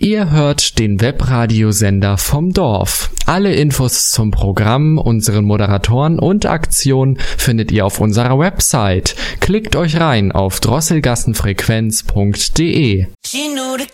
Ihr hört den Webradiosender vom Dorf. Alle Infos zum Programm, unseren Moderatoren und Aktionen findet ihr auf unserer Website. Klickt euch rein auf drosselgassenfrequenz.de. She knew the